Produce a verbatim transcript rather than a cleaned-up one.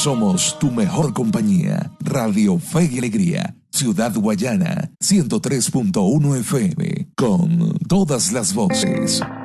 Somos tu mejor compañía. Radio Fe y Alegría, Ciudad Guayana, ciento tres punto uno F M, con todas las voces.